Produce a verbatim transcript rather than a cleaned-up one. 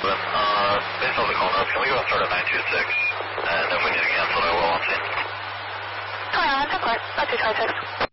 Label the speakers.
Speaker 1: seven. Uh, based on the call notes, can we go and start at nine two six? And if we need to cancel, I will on scene.
Speaker 2: Hi, Alan, of course. nine two six.